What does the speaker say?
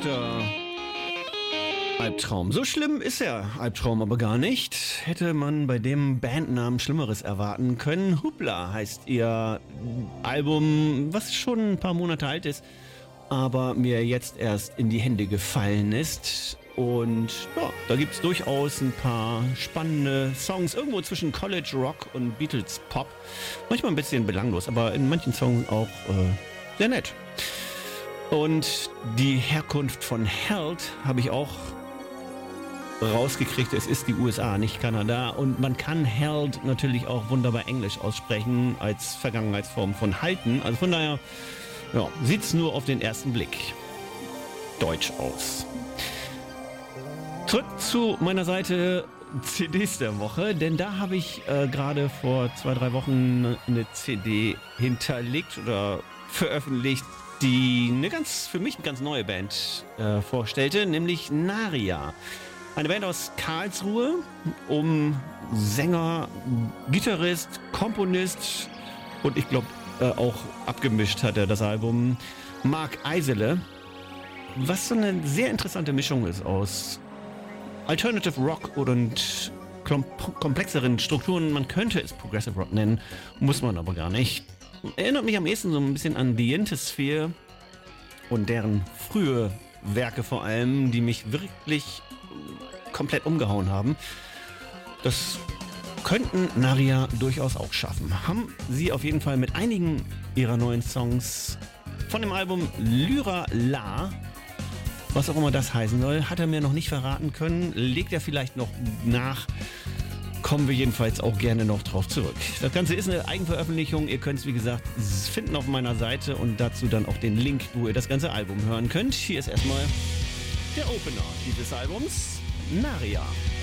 absoluter Albtraum. So schlimm ist der Albtraum aber gar nicht. Hätte man bei dem Bandnamen Schlimmeres erwarten können. Hoopla heißt ihr Album, was schon ein paar Monate alt ist, aber mir jetzt erst in die Hände gefallen ist. Und ja, da gibt es durchaus ein paar spannende Songs, irgendwo zwischen College Rock und Beatles Pop. Manchmal ein bisschen belanglos, aber in manchen Songs auch sehr nett. Und die Herkunft von Held habe ich auch rausgekriegt. Es ist die USA, nicht Kanada. Und man kann Held natürlich auch wunderbar Englisch aussprechen als Vergangenheitsform von halten. Also von daher ja, sieht es nur auf den ersten Blick deutsch aus. Zurück zu meiner Seite CDs der Woche, denn da habe ich gerade vor 2-3 Wochen eine CD hinterlegt oder veröffentlicht, die für mich eine ganz neue Band vorstellte, nämlich Naria. Eine Band aus Karlsruhe um Sänger, Gitarrist, Komponist und ich glaube auch abgemischt hat er das Album Marc Eisele, was so eine sehr interessante Mischung ist aus Alternative Rock und komplexeren Strukturen. Man könnte es Progressive Rock nennen, muss man aber gar nicht. Erinnert mich am ehesten so ein bisschen an The Intisphere und deren frühe Werke vor allem, die mich wirklich komplett umgehauen haben. Das könnten Naria durchaus auch schaffen. Haben sie auf jeden Fall mit einigen ihrer neuen Songs von dem Album Lyra La, was auch immer das heißen soll, hat er mir noch nicht verraten können. Legt er vielleicht noch nach. Kommen wir jedenfalls auch gerne noch drauf zurück. Das Ganze ist eine Eigenveröffentlichung. Ihr könnt es, wie gesagt, finden auf meiner Seite und dazu dann auch den Link, wo ihr das ganze Album hören könnt. Hier ist erstmal der Opener dieses Albums, Naria.